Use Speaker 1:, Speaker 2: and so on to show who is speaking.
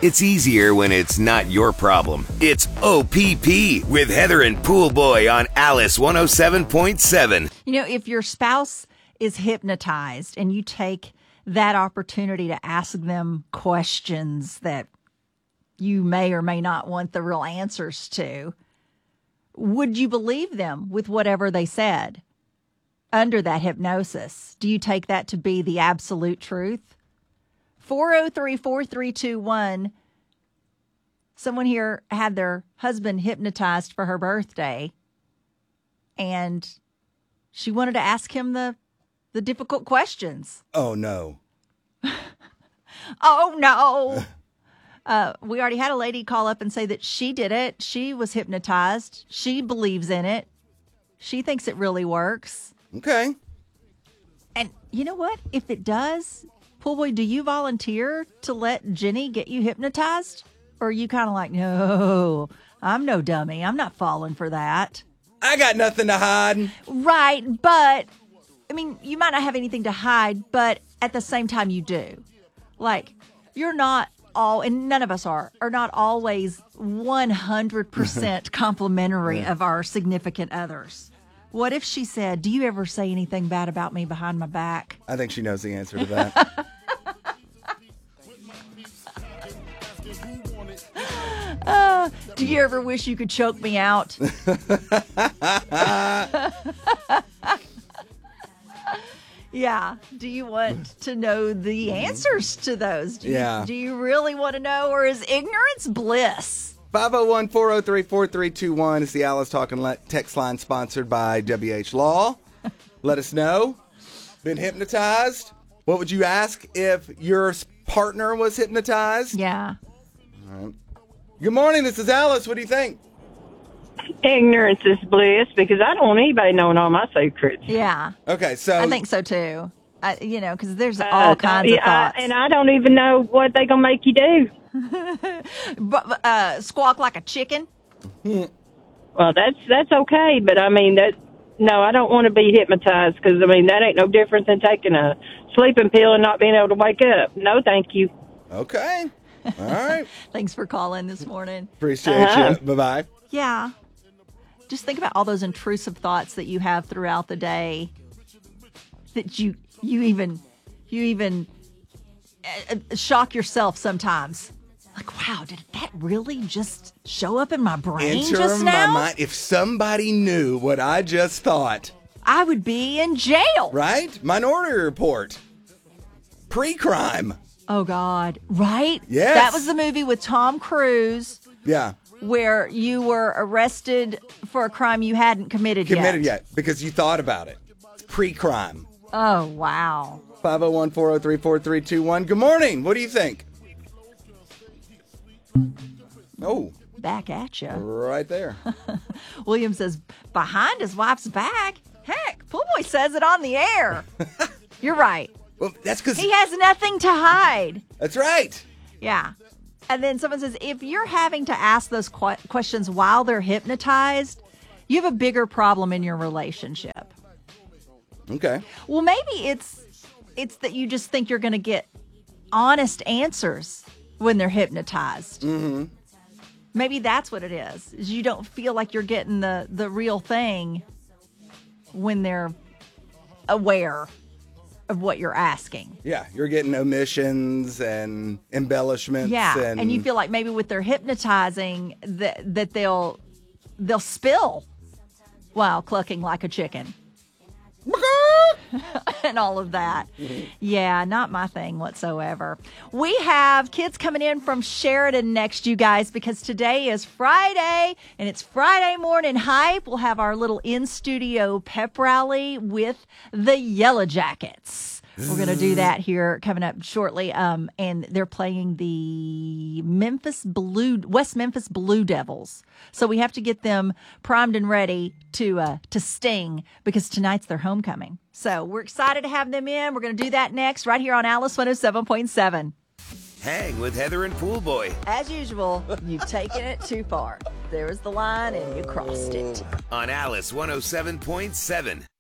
Speaker 1: It's easier when it's not your problem. It's OPP with Heather and Pool Boy on Alice 107.7.
Speaker 2: You know, if your spouse is hypnotized and you take that opportunity to ask them questions that you may or may not want the real answers to, would you believe them with whatever they said under that hypnosis? Do you take that to be the absolute truth? 403-4321. Someone here had their husband hypnotized for her birthday, and she wanted to ask him the difficult questions.
Speaker 3: Oh, no.
Speaker 2: Oh, no. We already had a lady call up and say that she did it. She was hypnotized. She believes in it. She thinks it really works.
Speaker 3: Okay.
Speaker 2: And you know what? If it does, Pool Boy, do you volunteer to let Jenny get you hypnotized? Or are you kind of like, no, I'm no dummy. I'm not falling for that.
Speaker 3: I got nothing to hide.
Speaker 2: Right, but, I mean, you might not have anything to hide, but at the same time you do. Like, you're not and none of us are not always 100% complimentary of our significant others. What if she said, do you ever say anything bad about me behind my back?
Speaker 3: I think she knows the answer to that.
Speaker 2: Do you ever wish you could choke me out? Yeah. Do you want to know the answers to those? Do you really want to know, or is ignorance bliss?
Speaker 3: 501-403-4321 is the Alice Talking text line, sponsored by WH Law. Let us know. Been hypnotized? What would you ask if your partner was hypnotized?
Speaker 2: Yeah.
Speaker 3: All right. Good morning. This is Alice. What do you think?
Speaker 4: Ignorance is bliss, because I don't want anybody knowing all my secrets.
Speaker 2: Yeah.
Speaker 3: Okay, so
Speaker 2: I think so too. Because there's all kinds of thoughts.
Speaker 4: And I don't even know what they gonna make you do.
Speaker 2: But squawk like a chicken.
Speaker 4: Well, that's okay, but I mean no, I don't want to be hypnotized, because I mean that ain't no different than taking a sleeping pill and not being able to wake up. No, thank you.
Speaker 3: Okay. All right.
Speaker 2: Thanks for calling this morning.
Speaker 3: Appreciate you. Bye-bye.
Speaker 2: Yeah. Just think about all those intrusive thoughts that you have throughout the day, that you even shock yourself sometimes. Like, wow, did that really just show up in my brain just now?
Speaker 3: My mind. If somebody knew what I just thought,
Speaker 2: I would be in jail.
Speaker 3: Right? Minority Report. Pre-crime.
Speaker 2: Oh, God. Right?
Speaker 3: Yes.
Speaker 2: That was the movie with Tom Cruise.
Speaker 3: Yeah.
Speaker 2: Where you were arrested for a crime you hadn't committed
Speaker 3: yet. Because you thought about it. It's pre-crime.
Speaker 2: Oh, wow.
Speaker 3: 501-403-4321. Good morning. What do you think? Oh.
Speaker 2: Back at you.
Speaker 3: Right there.
Speaker 2: William says, behind his wife's back? Heck, Pool Boy says it on the air. You're right.
Speaker 3: Well, that's because
Speaker 2: he has nothing to hide.
Speaker 3: That's right.
Speaker 2: Yeah. And then someone says, if you're having to ask those questions while they're hypnotized, you have a bigger problem in your relationship.
Speaker 3: Okay.
Speaker 2: Well, maybe it's that you just think you're going to get honest answers when they're hypnotized.
Speaker 3: Mm-hmm.
Speaker 2: Maybe that's what it is you don't feel like you're getting the real thing when they're aware of what you're asking.
Speaker 3: Yeah, you're getting omissions and embellishments.
Speaker 2: Yeah, and you feel like maybe with their hypnotizing that they'll spill while clucking like a chicken. And all of that. Yeah, not my thing whatsoever. We have kids coming in from Sheridan next, you guys, because today is Friday, and it's Friday morning hype. We'll have our little in-studio pep rally with the Yellow Jackets. We're going to do that here coming up shortly, and they're playing the West Memphis Blue Devils. So we have to get them primed and ready to sting, because tonight's their homecoming. So we're excited to have them in. We're going to do that next right here on Alice 107.7.
Speaker 1: Hang with Heather and Pool Boy.
Speaker 2: As usual, you've taken it too far. There was the line and you crossed it.
Speaker 1: On Alice 107.7.